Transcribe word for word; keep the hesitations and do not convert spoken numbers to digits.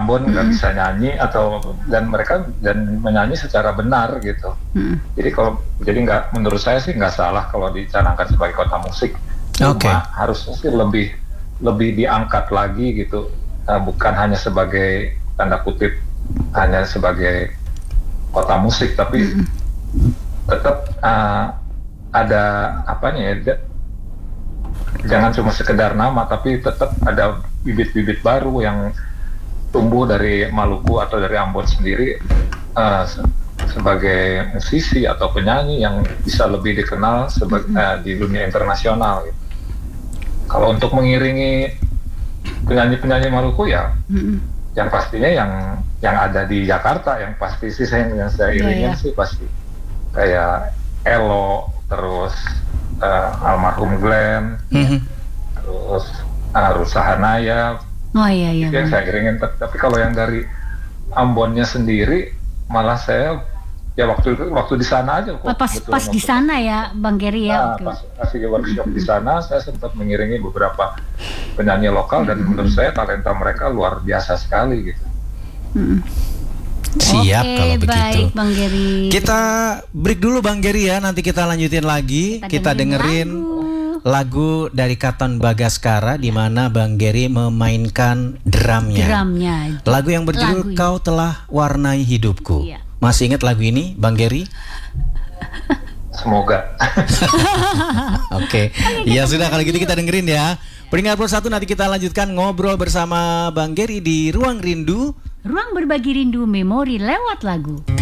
Ambon nggak mm-hmm. bisa nyanyi atau dan mereka dan menyanyi secara benar gitu. Mm-hmm. Jadi kalau jadi nggak menurut saya sih nggak salah kalau dicanangkan sebagai kota musik. Cuma okay. harusnya sih lebih lebih diangkat lagi gitu, uh, bukan hanya sebagai tanda kutip hanya sebagai kota musik, tapi mm-hmm. tetap uh, ada apanya ya. Jangan cuma sekedar nama, tapi tetap ada bibit-bibit baru yang tumbuh dari Maluku atau dari Ambon sendiri uh, se- sebagai musisi atau penyanyi yang bisa lebih dikenal seba- uh, di dunia internasional. Gitu. Kalau untuk mengiringi penyanyi-penyanyi Maluku ya, mm-hmm. yang pastinya yang yang ada di Jakarta, yang pasti sih saya yang saya iringin yeah, yeah. sih pasti kayak Elo, terus Uh, almarhum Glenn, mm-hmm. terus uh, Rusa Hanaya, oh iya iya. Yang saya iringin. Tapi kalau yang dari Ambonnya sendiri, malah saya ya waktu itu waktu di sana aja kok. Pas pas di sana ya, Bang Gary ya. Nah, pas kasih workshop di sana, saya sempat mengiringi beberapa penyanyi lokal dan mm-hmm. menurut saya talenta mereka luar biasa sekali gitu. Mm-hmm. Siap Oke, kalau begitu. Baik, Bang Gary. Kita break dulu Bang Gary ya, nanti kita lanjutin lagi. Kita, kita dengerin, dengerin lagu. lagu dari Katon Bagaskara di mana Bang Gary memainkan drumnya. Drumnya. Lagu yang berjudul lagu Kau Telah Warnai Hidupku. Iya. Masih ingat lagu ini, Bang Gary? Semoga. Oke. Okay. Ya sudah kalau gitu kita dengerin ya. Peringkat puluh satu nanti kita lanjutkan ngobrol bersama Bang Gary di Ruang Rindu. Ruang berbagi rindu memori lewat lagu.